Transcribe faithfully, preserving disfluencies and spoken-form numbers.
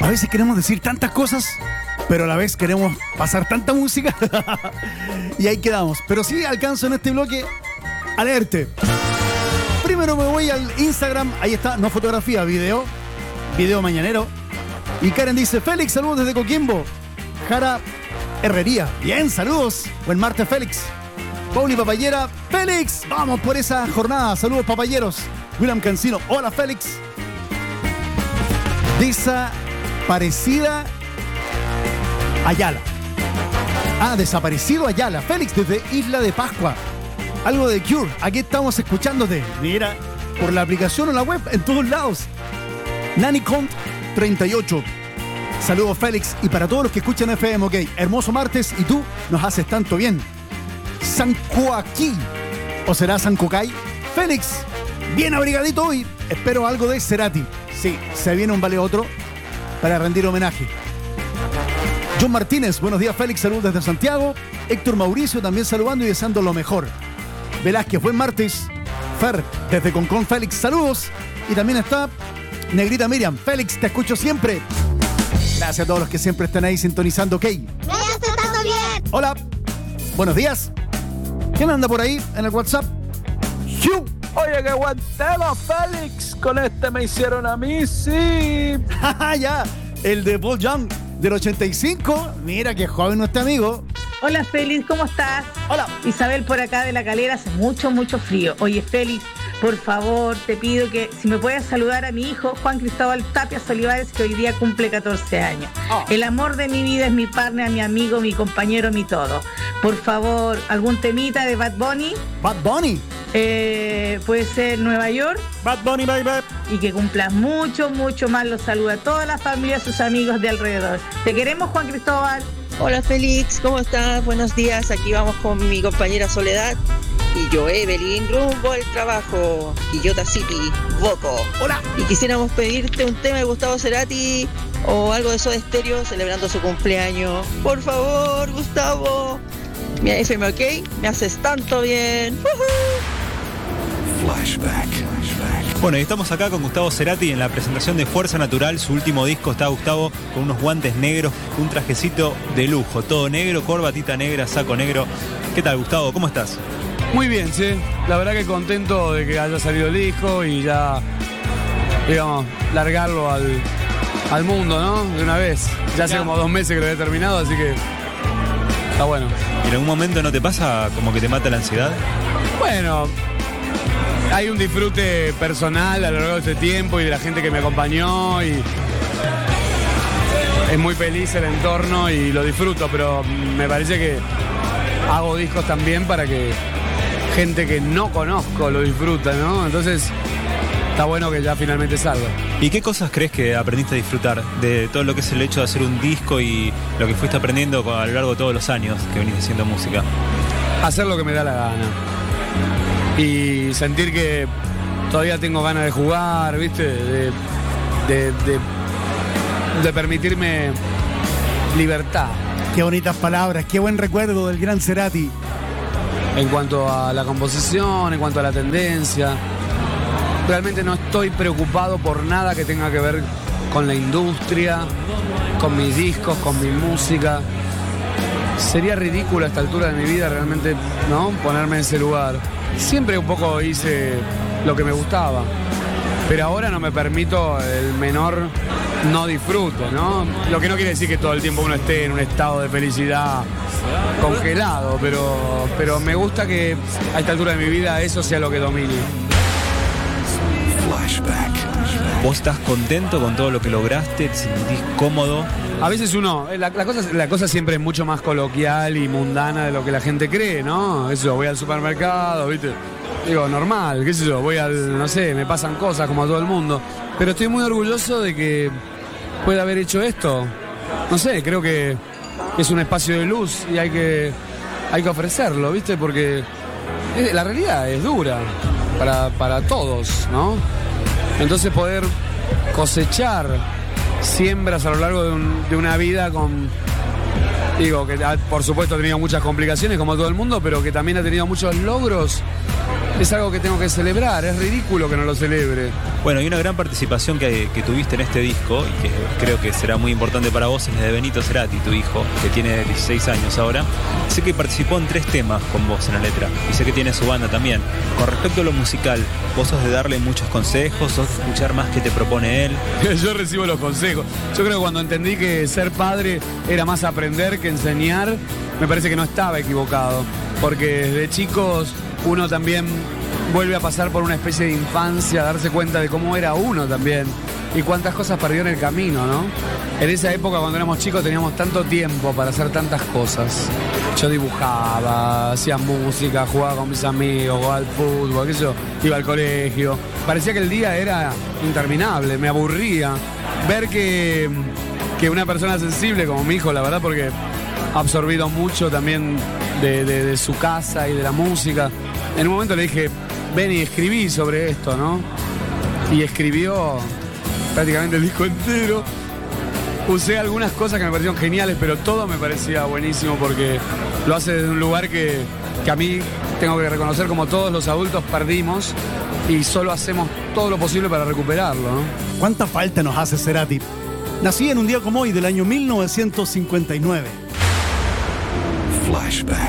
A veces queremos decir tantas cosas, pero a la vez queremos pasar tanta música. Y ahí quedamos. Pero sí alcanzo en este bloque a leerte. Primero me voy al Instagram. Ahí está, no fotografía, video. Video mañanero. Y Karen dice, Félix, saludos desde Coquimbo. Jara Herrería. Bien, saludos. Buen martes, Félix. Pauli Papayera. Félix, vamos por esa jornada. Saludos, papayeros. William Cancino. Hola, Félix. Desaparecida Ayala. Ah, desaparecido Ayala. Félix, desde Isla de Pascua. Algo de Cure. Aquí estamos escuchándote. Mira, por la aplicación o la web, en todos lados. Nanicont treinta y ocho. Saludos, Félix. Y para todos los que escuchan F M, ok. Hermoso martes y tú nos haces tanto bien. San Joaquín. ¿O será San Cocay? Félix, bien abrigadito hoy. Espero algo de Cerati. Sí, se viene un vale otro para rendir homenaje. John Martínez, buenos días, Félix. Saludos desde Santiago. Héctor Mauricio también saludando y deseando lo mejor. Velázquez, buen martes. Fer, desde Concón, Félix, saludos. Y también está Negrita Miriam. Félix, te escucho siempre. Gracias a todos los que siempre están ahí sintonizando. Ok. ¡Me estás tratando bien! Hola. Buenos días. ¿Quién anda por ahí en el WhatsApp? Hugh. Oye, que guantelo, Félix. Con este me hicieron a mí, sí. Ya, el de Paul Young del ochenta y cinco. Mira qué joven nuestro amigo. Hola, Félix, ¿cómo estás? Hola. Isabel por acá de La Calera, hace mucho, mucho frío. Oye, Félix, por favor, te pido que si me puedes saludar a mi hijo, Juan Cristóbal Tapias Olivares, que hoy día cumple catorce años. Oh. El amor de mi vida es mi partner, mi amigo, mi compañero, mi todo. Por favor, algún temita de Bad Bunny. Bad Bunny. Eh, puede ser Nueva York. Bad Bunny, baby. Y que cumplas mucho, mucho más. Los saluda a toda la familia, a sus amigos de alrededor. Te queremos, Juan Cristóbal. Hola, Félix, ¿cómo estás? Buenos días, aquí vamos con mi compañera Soledad y yo, Evelyn, rumbo al trabajo, Quillota City, Boco. Hola. Y quisiéramos pedirte un tema de Gustavo Cerati o algo de Soda Stereo celebrando su cumpleaños. Por favor, Gustavo. Mira, F M, ok, me haces tanto bien. Uh-huh. Flashback. Bueno, y estamos acá con Gustavo Cerati en la presentación de Fuerza Natural, su último disco. Está Gustavo con unos guantes negros, un trajecito de lujo, todo negro, corbatita negra, saco negro. ¿Qué tal, Gustavo? ¿Cómo estás? Muy bien, sí. La verdad que contento de que haya salido el disco y ya, digamos, largarlo al, al mundo, ¿no? De una vez. Ya hace como dos meses que lo había terminado, así que está bueno. ¿Y en algún momento no te pasa como que te mata la ansiedad? Bueno, hay un disfrute personal a lo largo de este tiempo y de la gente que me acompañó y es muy feliz el entorno y lo disfruto, pero me parece que hago discos también para que gente que no conozco lo disfruta, ¿no? Entonces está bueno que ya finalmente salga. ¿Y qué cosas crees que aprendiste a disfrutar de todo lo que es el hecho de hacer un disco y lo que fuiste aprendiendo a lo largo de todos los años que venís haciendo música? Hacer lo que me da la gana. Y sentir que todavía tengo ganas de jugar, ¿viste? De, de, de, de permitirme libertad. Qué bonitas palabras, qué buen recuerdo del gran Cerati. En cuanto a la composición, en cuanto a la tendencia, realmente no estoy preocupado por nada que tenga que ver con la industria, con mis discos, con mi música. Sería ridículo a esta altura de mi vida realmente, ¿no? Ponerme en ese lugar. Siempre un poco hice lo que me gustaba, pero ahora no me permito el menor no disfrute, ¿no? Lo que no quiere decir que todo el tiempo uno esté en un estado de felicidad congelado, pero, pero me gusta que a esta altura de mi vida eso sea lo que domine. Flashback. ¿Vos estás contento con todo lo que lograste? ¿Te sentís cómodo? A veces uno, la, la, cosa, la cosa siempre es mucho más coloquial y mundana de lo que la gente cree, ¿no? Eso, voy al supermercado, ¿viste? Digo, normal, qué sé yo, voy al, no sé, me pasan cosas como a todo el mundo. Pero estoy muy orgulloso de que pueda haber hecho esto. No sé, creo que es un espacio de luz y hay que, hay que ofrecerlo, ¿viste? Porque es, la realidad es dura para, para todos, ¿no? Entonces poder cosechar siembras a lo largo de, un, de una vida con, digo, que por supuesto ha tenido muchas complicaciones como todo el mundo, pero que también ha tenido muchos logros, es algo que tengo que celebrar. Es ridículo que no lo celebre. Bueno, hay una gran participación que, que tuviste en este disco y que creo que será muy importante para vos, es la de Benito Cerati, tu hijo, que tiene dieciséis años ahora. Sé que participó en tres temas con vos en la letra y sé que tiene su banda también. Con respecto a lo musical, ¿vos sos de darle muchos consejos, sos de escuchar más que te propone él? Yo recibo los consejos. Yo creo que cuando entendí que ser padre era más aprender que enseñar, me parece que no estaba equivocado. Porque desde chicos uno también vuelve a pasar por una especie de infancia, darse cuenta de cómo era uno también y cuántas cosas perdió en el camino, ¿no? En esa época, cuando éramos chicos, teníamos tanto tiempo para hacer tantas cosas. Yo dibujaba, hacía música, jugaba con mis amigos, jugaba al fútbol, qué sé yo, iba al colegio. Parecía que el día era interminable, me aburría. Ver que, que una persona sensible como mi hijo, la verdad, porque ha absorbido mucho también de, de, de su casa y de la música. En un momento le dije, ven y escribí sobre esto, ¿no? Y escribió prácticamente el disco entero. Usé algunas cosas que me parecieron geniales, pero todo me parecía buenísimo porque lo hace desde un lugar que, que a mí tengo que reconocer, como todos los adultos perdimos y solo hacemos todo lo posible para recuperarlo, ¿no? ¿Cuánta falta nos hace Cerati? Nací en un día como hoy del año mil novecientos cincuenta y nueve. Flashback.